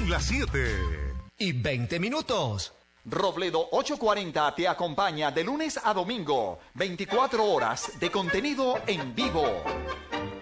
Son las 7:20. Robledo 840 te acompaña de lunes a domingo, 24 horas de contenido en vivo.